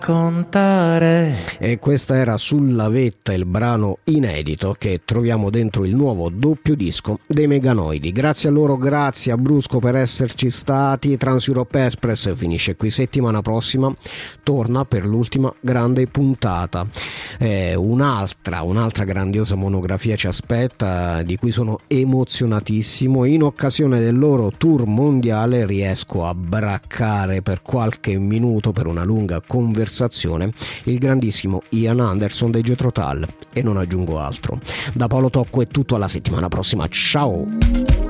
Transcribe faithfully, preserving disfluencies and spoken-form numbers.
contare. E questa era Sulla vetta, il brano inedito che troviamo dentro il nuovo doppio disco dei Meganoidi. Grazie a loro, grazie a Brusco per esserci stati. Trans Europe Express finisce qui, settimana prossima torna per l'ultima grande puntata. Eh, un'altra, un'altra grandiosa monografia ci aspetta, di cui sono emozionatissimo. In occasione del loro tour mondiale riesco a braccare per qualche minuto, per una lunga conversazione, il grandissimo Ian Anderson dei Jethro Tull, e non aggiungo altro. Da Paolo Tocco è tutto, alla settimana prossima, ciao!